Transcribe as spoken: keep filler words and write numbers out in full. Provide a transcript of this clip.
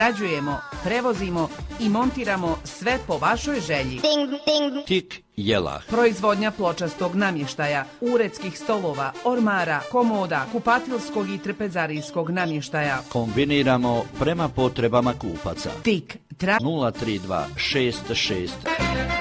Rađujemo, prevozimo i montiramo sve po vašoj želji. Tik Jelah. Proizvodnja pločastog namještaja, uredskih stolova, ormara, komoda, kupatilskog i trpezarijskog namještaja. Kombiniramo prema potrebama kupaca. Tik. nula tri dva šest šest